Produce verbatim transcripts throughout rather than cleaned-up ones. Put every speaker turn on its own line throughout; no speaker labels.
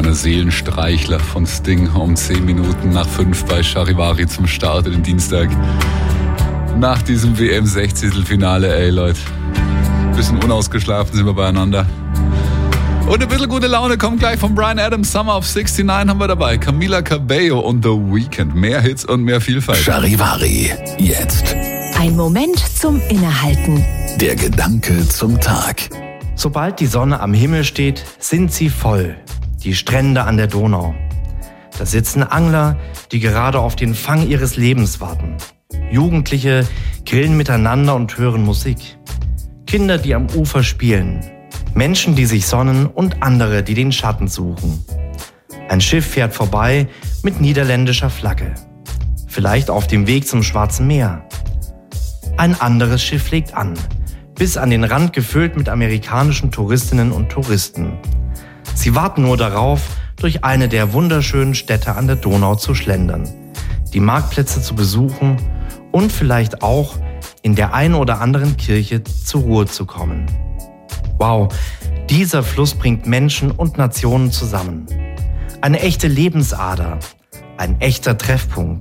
kleiner Seelenstreichler von Sting um zehn Minuten nach fünf bei Charivari zum Start in den Dienstag. Nach diesem W M-Sechzehntelfinale, ey Leute. Bisschen unausgeschlafen sind wir beieinander. Und ein bisschen gute Laune kommt gleich von Bryan Adams. Summer of sixty-nine haben wir dabei. Camila Cabello und The Weeknd. Mehr Hits und mehr Vielfalt.
Charivari, jetzt.
Ein Moment zum Innehalten.
Der Gedanke zum Tag.
Sobald die Sonne am Himmel steht, sind sie voll. Die Strände an der Donau. Da sitzen Angler, die gerade auf den Fang ihres Lebens warten. Jugendliche grillen miteinander und hören Musik. Kinder, die am Ufer spielen. Menschen, die sich sonnen und andere, die den Schatten suchen. Ein Schiff fährt vorbei mit niederländischer Flagge. Vielleicht auf dem Weg zum Schwarzen Meer. Ein anderes Schiff legt an. Bis an den Rand gefüllt mit amerikanischen Touristinnen und Touristen. Sie warten nur darauf, durch eine der wunderschönen Städte an der Donau zu schlendern, die Marktplätze zu besuchen und vielleicht auch in der einen oder anderen Kirche zur Ruhe zu kommen. Wow, dieser Fluss bringt Menschen und Nationen zusammen. Eine echte Lebensader, ein echter Treffpunkt.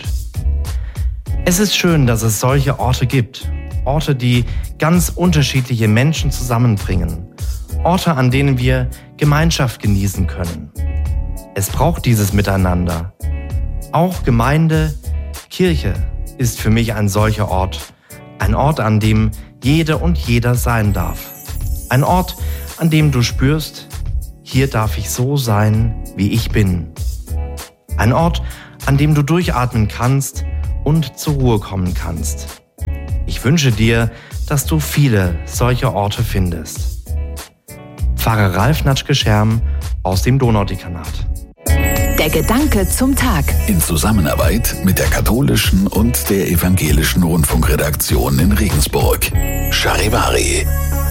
Es ist schön, dass es solche Orte gibt. Orte, die ganz unterschiedliche Menschen zusammenbringen. Orte, an denen wir Gemeinschaft genießen können. Es braucht dieses Miteinander. Auch Gemeinde, Kirche ist für mich ein solcher Ort. Ein Ort, an dem jede und jeder sein darf. Ein Ort, an dem du spürst, hier darf ich so sein, wie ich bin. Ein Ort, an dem du durchatmen kannst und zur Ruhe kommen kannst. Ich wünsche dir, dass du viele solche Orte findest. Pfarrer Ralf Natschke-Scherm aus dem Donaudekanat.
Der Gedanke zum Tag.
In Zusammenarbeit mit der katholischen und der evangelischen Rundfunkredaktion in Regensburg. Charivari.